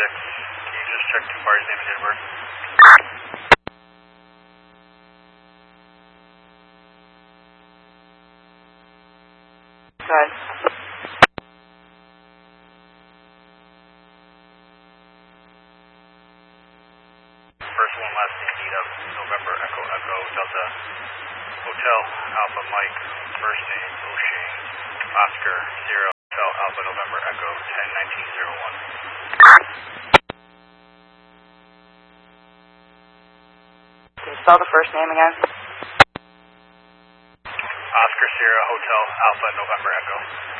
Can you just check the party's name and date of birth? Go ahead. First one, last name, need of November, Echo, Echo, Delta, Hotel, Alpha, Mike, first name, O'Shane, Oscar, Sierra, Hotel, Alpha, November, Echo, 10-1901. Can you spell the first name again? Oscar, Sierra, Hotel, Alpha, November, Echo.